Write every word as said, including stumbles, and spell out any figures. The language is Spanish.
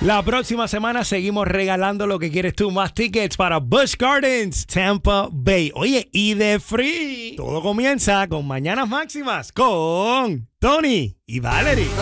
La próxima semana seguimos regalando lo que quieres tú, más tickets para Busch Gardens, Tampa Bay. Oye, y de free. Todo comienza con Mañanas Máximas con Tony y Valerie.